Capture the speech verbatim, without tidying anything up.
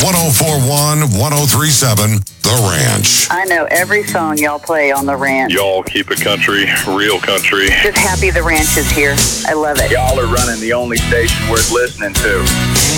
one oh four one, one oh three seven, The Ranch. I know every song y'all play on The Ranch. Y'all keep it country, real country. Just happy The Ranch is here. I love it. Y'all are running the only station worth listening to.